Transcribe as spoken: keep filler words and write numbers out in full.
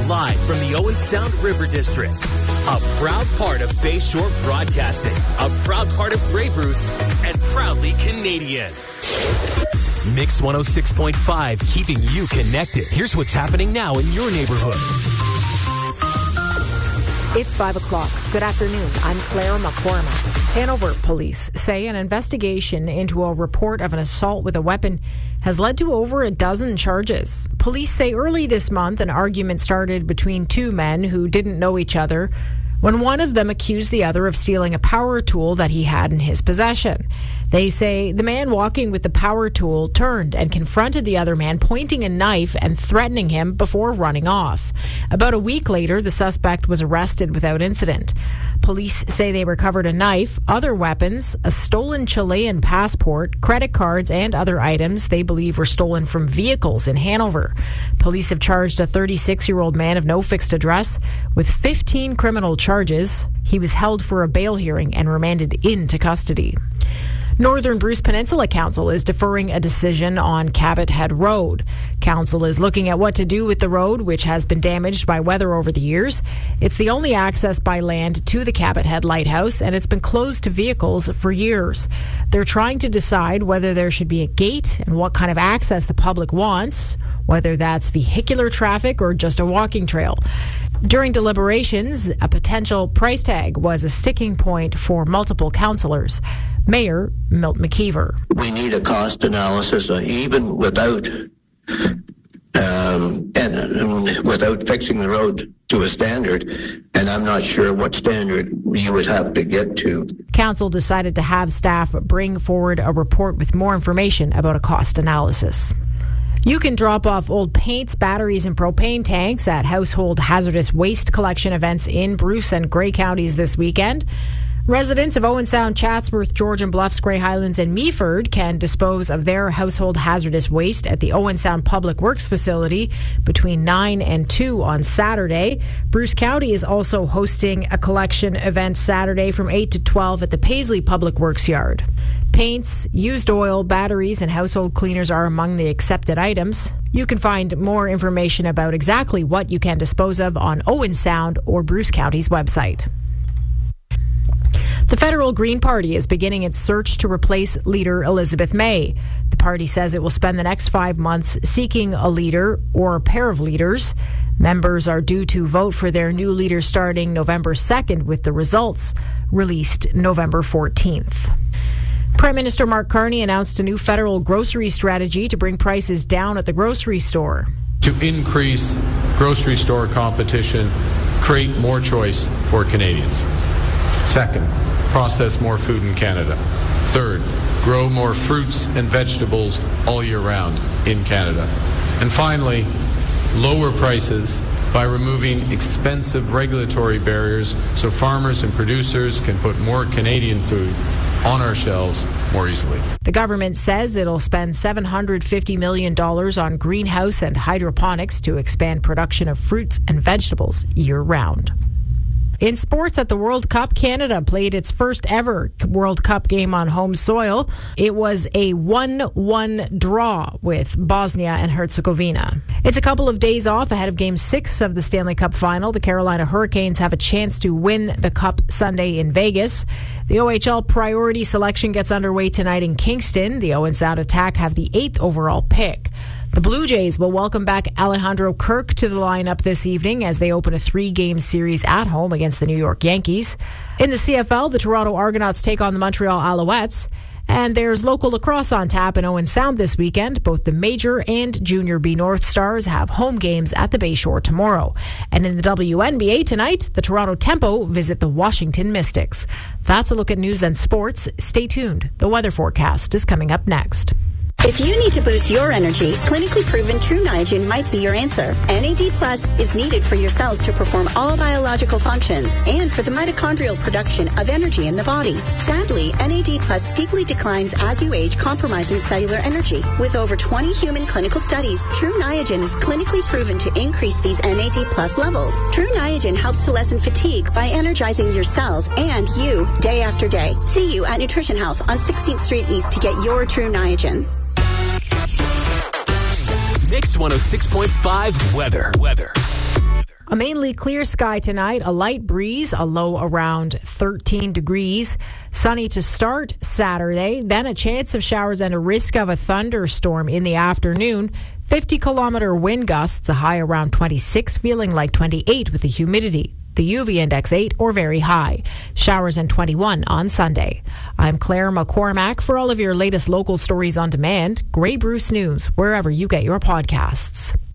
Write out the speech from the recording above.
live from the Owen Sound River District. A proud part of Bayshore Broadcasting, a proud part of Grey Bruce, and proudly Canadian. Mix one oh six point five, keeping you connected. Here's what's happening now in your neighborhood. It's five o'clock. Good afternoon. I'm Claire McCormick. Hanover police say an investigation into a report of an assault with a weapon has led to over a dozen charges. Police say early this month an argument started between two men who didn't know each other when one of them accused the other of stealing a power tool that he had in his possession. They say the man walking with the power tool turned and confronted the other man, pointing a knife and threatening him before running off. About a week later, the suspect was arrested without incident. Police say they recovered a knife, other weapons, a stolen Chilean passport, credit cards, and other items they believe were stolen from vehicles in Hanover. Police have charged a thirty-six-year-old man of no fixed address with fifteen criminal charges. He was held for a bail hearing and remanded into custody. Northern Bruce Peninsula Council is deferring a decision on Cabot Head Road. Council is looking at what to do with the road, which has been damaged by weather over the years. It's the only access by land to the Cabot Head Lighthouse, and it's been closed to vehicles for years. They're trying to decide whether there should be a gate and what kind of access the public wants, whether that's vehicular traffic or just a walking trail. During deliberations, a potential price tag was a sticking point for multiple councillors. Mayor Milt McKeever. We need a cost analysis, uh, even without um, and, and without fixing the road to a standard, and I'm not sure what standard you would have to get to. Council decided to have staff bring forward a report with more information about a cost analysis. You can drop off old paints, batteries, and propane tanks at household hazardous waste collection events in Bruce and Grey counties this weekend. Residents of Owen Sound, Chatsworth, Georgian Bluffs, Grey Highlands, and Meaford can dispose of their household hazardous waste at the Owen Sound Public Works facility between nine and two on Saturday. Bruce County is also hosting a collection event Saturday from eight to twelve at the Paisley Public Works yard. Paints, used oil, batteries, and household cleaners are among the accepted items. You can find more information about exactly what you can dispose of on Owen Sound or Bruce County's website. The Federal Green Party is beginning its search to replace leader Elizabeth May. The party says it will spend the next five months seeking a leader or a pair of leaders. Members are due to vote for their new leader starting November second, with the results released November fourteenth. Prime Minister Mark Carney announced a new federal grocery strategy to bring prices down at the grocery store. To increase grocery store competition, create more choice for Canadians. Second, process more food in Canada. Third, grow more fruits and vegetables all year round in Canada. And finally, lower prices by removing expensive regulatory barriers so farmers and producers can put more Canadian food on our shelves more easily. The government says it'll spend seven hundred fifty million dollars on greenhouse and hydroponics to expand production of fruits and vegetables year-round. In sports at the World Cup, Canada played its first ever World Cup game on home soil. It was a one one draw with Bosnia and Herzegovina. It's a couple of days off ahead of Game six of the Stanley Cup Final. The Carolina Hurricanes have a chance to win the Cup Sunday in Vegas. The O H L priority selection gets underway tonight in Kingston. The Owen Sound Attack have the eighth overall pick. The Blue Jays will welcome back Alejandro Kirk to the lineup this evening as they open a three-game series at home against the New York Yankees. In the C F L, the Toronto Argonauts take on the Montreal Alouettes. And there's local lacrosse on tap in Owen Sound this weekend. Both the Major and Junior B North Stars have home games at the Bayshore tomorrow. And in the W N B A tonight, the Toronto Tempo visit the Washington Mystics. That's a look at news and sports. Stay tuned. The weather forecast is coming up next. If you need to boost your energy, clinically proven True Niagen might be your answer. N A D Plus is needed for your cells to perform all biological functions and for the mitochondrial production of energy in the body. Sadly, N A D Plus steeply declines as you age, compromising cellular energy. With over twenty human clinical studies, True Niagen is clinically proven to increase these N A D Plus levels. True Niagen helps to lessen fatigue by energizing your cells and you day after day. See you at Nutrition House on sixteenth Street East to get your True Niagen. Mix one oh six point five weather. Weather. A mainly clear sky tonight, a light breeze, a low around thirteen degrees. Sunny to start Saturday, then a chance of showers and a risk of a thunderstorm in the afternoon. fifty kilometer wind gusts, a high around twenty-six, feeling like twenty-eight with the humidity. The U V index eight or very high. Showers and twenty-one on Sunday. I'm Claire McCormack. For all of your latest local stories on demand, Grey Bruce News, wherever you get your podcasts.